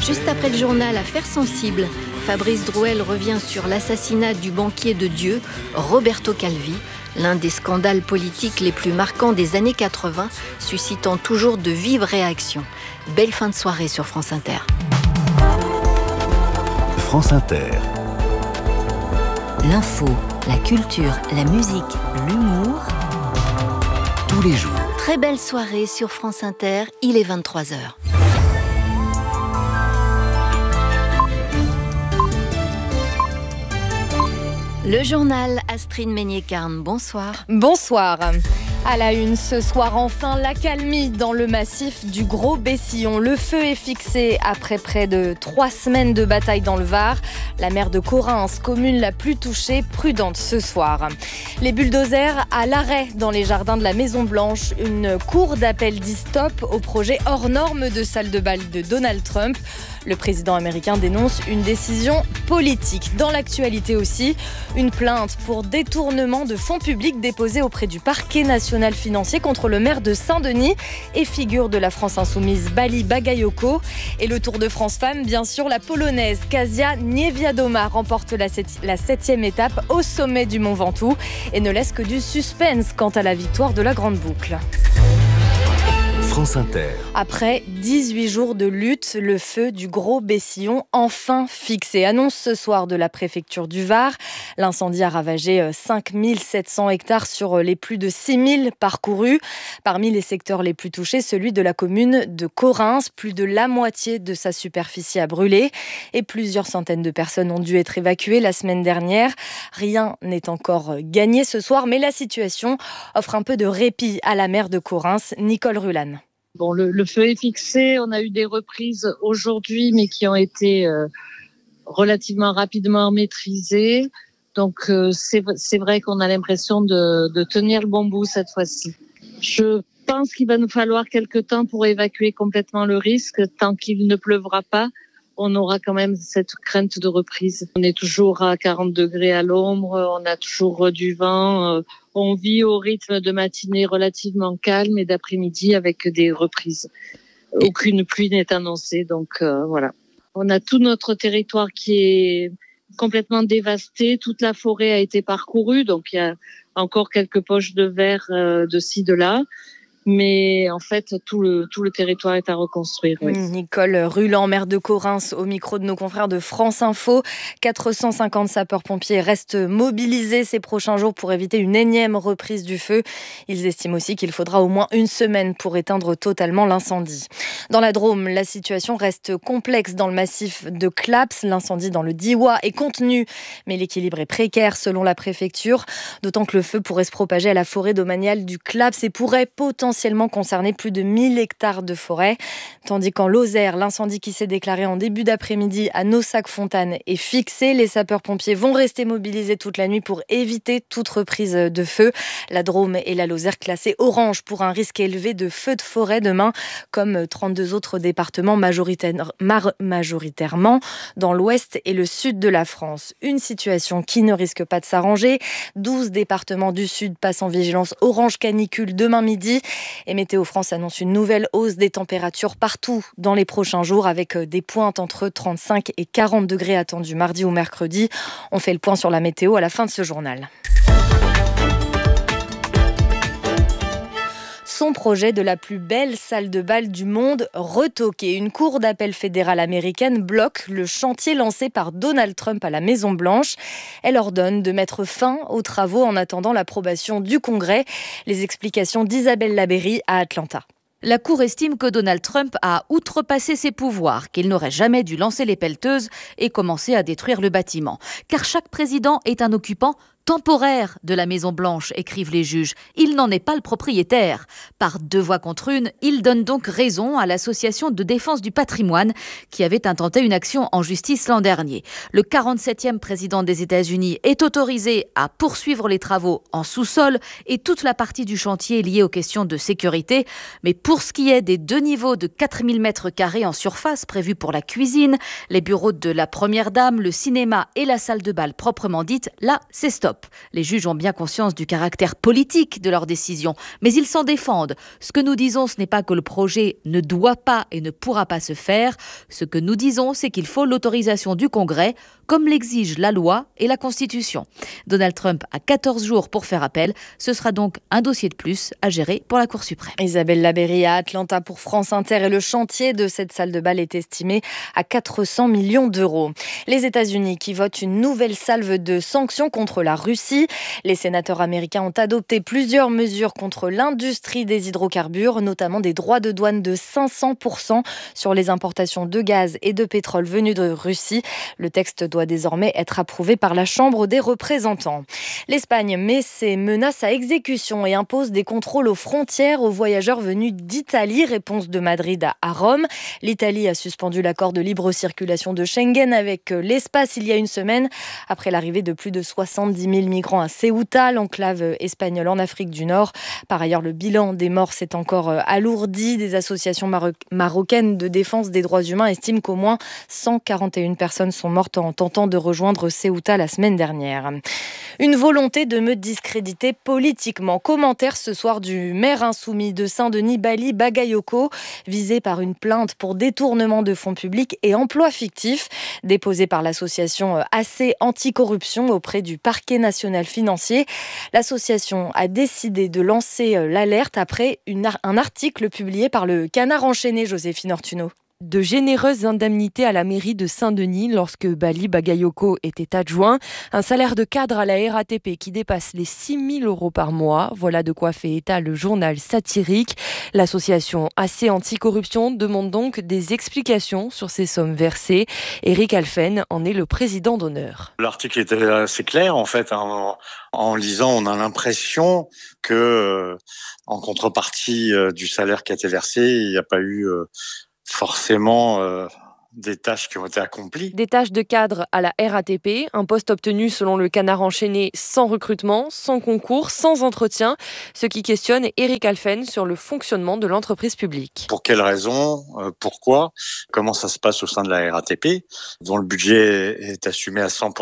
Juste après le journal Affaires sensibles, Fabrice Drouel revient sur l'assassinat du banquier de Dieu, Roberto Calvi, l'un des scandales politiques les plus marquants des années 80, suscitant toujours de vives réactions. Belle fin de soirée sur France Inter. France Inter. L'info, la culture, la musique, l'humour. Tous les jours. Très belle soirée sur France Inter, il est 23h. Le journal Astrid Meignet-Carne, bonsoir. Bonsoir. À la une ce soir, enfin l'accalmie dans le massif du Gros Bessillon. Le feu est fixé après près de 3 semaines de bataille dans le Var. La maire de Correns, commune la plus touchée, prudente ce soir. Les bulldozers à l'arrêt dans les jardins de la Maison Blanche. Une cour d'appel dit stop au projet hors norme de salle de bal de Donald Trump. Le président américain dénonce une décision politique. Dans l'actualité aussi, une plainte pour détournement de fonds publics déposée auprès du parquet national financier contre le maire de Saint-Denis et figure de la France insoumise Bali Bagayoko. Et le Tour de France Femmes, bien sûr, la polonaise Kasia Niewiadoma remporte la 7e étape au sommet du Mont Ventoux et ne laisse que du suspense quant à la victoire de la Grande Boucle. France Inter. Après 18 jours de lutte, le feu du Gros Bessillon enfin fixé. Annonce ce soir de la préfecture du Var. L'incendie a ravagé 5700 hectares sur les plus de 6000 parcourus. Parmi les secteurs les plus touchés, celui de la commune de Correns. Plus de la moitié de sa superficie a brûlé et plusieurs centaines de personnes ont dû être évacuées la semaine dernière. Rien n'est encore gagné ce soir, mais la situation offre un peu de répit à la maire de Correns, Nicole Rulan. Bon, le feu est fixé, on a eu des reprises aujourd'hui, mais qui ont été relativement rapidement maîtrisées. Donc, c'est vrai qu'on a l'impression de tenir le bon bout cette fois-ci. Je pense qu'il va nous falloir quelques temps pour évacuer complètement le risque. Tant qu'il ne pleuvra pas, on aura quand même cette crainte de reprise. On est toujours à 40 degrés à l'ombre, on a toujours du vent. On vit au rythme de matinée relativement calme et d'après-midi avec des reprises. Aucune pluie n'est annoncée, donc voilà. On a tout notre territoire qui est complètement dévasté. Toute la forêt a été parcourue, donc il y a encore quelques poches de verre de ci, de là. Mais en fait, tout le territoire est à reconstruire. Oui. Nicole Rulan, maire de Correns, au micro de nos confrères de France Info. 450 sapeurs-pompiers restent mobilisés ces prochains jours pour éviter une énième reprise du feu. Ils estiment aussi qu'il faudra au moins une semaine pour éteindre totalement l'incendie. Dans la Drôme, la situation reste complexe dans le massif de Claps. L'incendie dans le Diois est contenu, mais l'équilibre est précaire selon la préfecture. D'autant que le feu pourrait se propager à la forêt domaniale du Claps et pourrait potentiellement concerner plus de 1000 hectares de forêt. Tandis qu'en Lozère, l'incendie qui s'est déclaré en début d'après-midi à Naussac-Fontaine est fixé. Les sapeurs-pompiers vont rester mobilisés toute la nuit pour éviter toute reprise de feu. La Drôme et la Lozère classées orange pour un risque élevé de feu de forêt demain, comme 32 autres départements majoritairement dans l'ouest et le sud de la France. Une situation qui ne risque pas de s'arranger. 12 départements du sud passent en vigilance orange canicule demain midi. Et Météo France annonce une nouvelle hausse des températures partout dans les prochains jours avec des pointes entre 35 et 40 degrés attendus mardi ou mercredi. On fait le point sur la météo à la fin de ce journal. Son projet de la plus belle salle de bal du monde retoqué. Une cour d'appel fédérale américaine bloque le chantier lancé par Donald Trump à la Maison Blanche. Elle ordonne de mettre fin aux travaux en attendant l'approbation du Congrès. Les explications d'Isabelle Labéry à Atlanta. La Cour estime que Donald Trump a outrepassé ses pouvoirs, qu'il n'aurait jamais dû lancer les pelleteuses et commencer à détruire le bâtiment. Car chaque président est un occupant temporaire de la Maison-Blanche, écrivent les juges. Il n'en est pas le propriétaire. Par 2 voix contre 1, il donne donc raison à l'Association de défense du patrimoine qui avait intenté une action en justice l'an dernier. Le 47e président des États-Unis est autorisé à poursuivre les travaux en sous-sol et toute la partie du chantier liée aux questions de sécurité. Mais pour ce qui est des 2 niveaux de 4000 m² en surface prévus pour la cuisine, les bureaux de la première dame, le cinéma et la salle de bal proprement dite, là, c'est stop. stop. Les juges ont bien conscience du caractère politique de leur décision, mais ils s'en défendent. Ce que nous disons, ce n'est pas que le projet ne doit pas et ne pourra pas se faire. Ce que nous disons, c'est qu'il faut l'autorisation du Congrès, comme l'exige la loi et la Constitution. Donald Trump a 14 jours pour faire appel. Ce sera donc un dossier de plus à gérer pour la Cour suprême. Isabelle Labéry à Atlanta pour France Inter, et le chantier de cette salle de bal est estimé à 400 millions d'euros. Les États-Unis qui votent une nouvelle salve de sanctions contre la Russie. Les sénateurs américains ont adopté plusieurs mesures contre l'industrie des hydrocarbures, notamment des droits de douane de 500% sur les importations de gaz et de pétrole venus de Russie. Le texte doit désormais être approuvé par la Chambre des représentants. L'Espagne met ses menaces à exécution et impose des contrôles aux frontières aux voyageurs venus d'Italie. Réponse de Madrid à Rome. L'Italie a suspendu l'accord de libre circulation de Schengen avec l'espace il y a une semaine, après l'arrivée de plus de 70 000 migrants à Ceuta, l'enclave espagnole en Afrique du Nord. Par ailleurs, le bilan des morts s'est encore alourdi. Des associations marocaines de défense des droits humains estiment qu'au moins 141 personnes sont mortes en tentant de rejoindre Ceuta la semaine dernière. Une volonté de me discréditer politiquement. Commentaire ce soir du maire insoumis de Saint-Denis, Bali Bagayoko, visé par une plainte pour détournement de fonds publics et emploi fictif, déposée par l'association AC Anticorruption auprès du parquet national financier. L'association a décidé de lancer l'alerte après un article publié par le Canard enchaîné, Joséphine Ortuno. De généreuses indemnités à la mairie de Saint-Denis lorsque Bali Bagayoko était adjoint. Un salaire de cadre à la RATP qui dépasse les 6 000 € par mois. Voilà de quoi fait état le journal satirique. L'association AC Anticorruption demande donc des explications sur ces sommes versées. Éric Alphen en est le président d'honneur. L'article était assez clair en fait. En lisant, on a l'impression que en contrepartie du salaire qui a été versé, il n'y a pas eu forcément des tâches qui ont été accomplies. Des tâches de cadre à la RATP, un poste obtenu selon le Canard enchaîné sans recrutement, sans concours, sans entretien, ce qui questionne Éric Alphen sur le fonctionnement de l'entreprise publique. Pour quelles raisons, pourquoi, comment ça se passe au sein de la RATP, dont le budget est assumé à 100%